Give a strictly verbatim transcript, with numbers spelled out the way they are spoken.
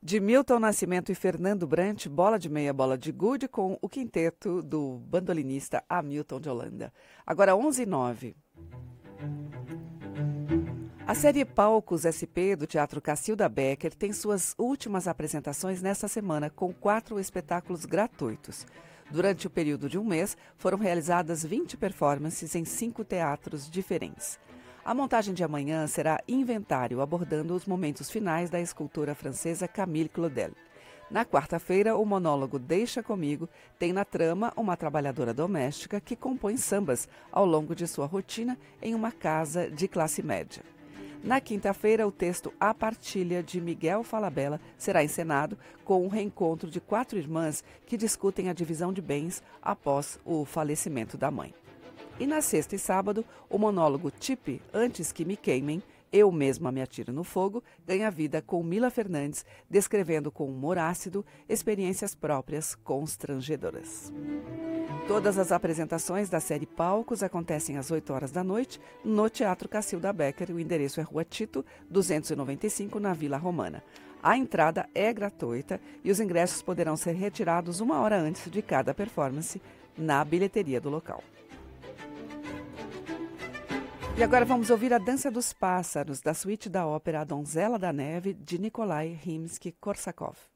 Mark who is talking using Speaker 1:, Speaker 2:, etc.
Speaker 1: De Milton Nascimento e Fernando Brant, Bola de Meia, Bola de Gude, com o quinteto do bandolinista Hamilton de Holanda. Agora onze e nove. A série Palcos S P do Teatro Cacilda Becker tem suas últimas apresentações nesta semana, com quatro espetáculos gratuitos. Durante o período de um mês, foram realizadas vinte performances em cinco teatros diferentes. A montagem de amanhã será Inventário, abordando os momentos finais da escultora francesa Camille Claudel. Na quarta-feira, o monólogo Deixa Comigo tem na trama uma trabalhadora doméstica que compõe sambas ao longo de sua rotina em uma casa de classe média. Na quinta-feira, o texto A Partilha, de Miguel Falabella, será encenado com um reencontro de quatro irmãs que discutem a divisão de bens após o falecimento da mãe. E na sexta e sábado, o monólogo Tipe, Antes que me queimem, Eu mesma me atiro no fogo, ganha vida com Mila Fernandes, descrevendo com humor ácido experiências próprias constrangedoras. Todas as apresentações da série Palcos acontecem às oito horas da noite no Teatro Cacilda Becker. O endereço é Rua Tito, duzentos e noventa e cinco, na Vila Romana. A entrada é gratuita e os ingressos poderão ser retirados uma hora antes de cada performance na bilheteria do local. E agora vamos ouvir a Dança dos Pássaros, da suíte da ópera A Donzela da Neve, de Nikolai Rimsky-Korsakov.